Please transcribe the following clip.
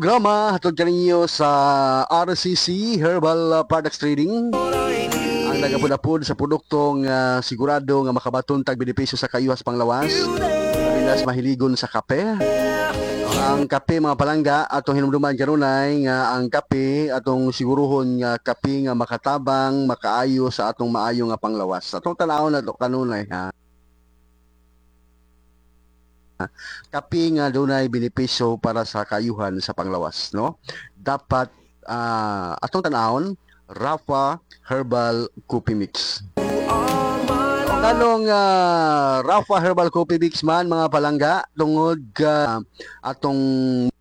programa hatod kaninyo sa RCC Herbal Products Trading. Ang nagapud-apud sa produktong sigurado nga makabaton tag benepisyo sa kayuhas panglawas. Kabilas mahiligon sa kape. Ang kape mga palangga atong hinumduman kanunay nga ang kape atong siguruhon nga kape nga makatabang, makaayo sa atong maayo nga panglawas. Atong tanawon na to kanunay ha. Kape nga dunay benepisyo para sa kayuhan sa panglawas, no? Dapat atong tanawon Rafa Herbal Coffee Mix. Kanong Rafa Herbal Coffee Mix man mga palangga tungod ka atong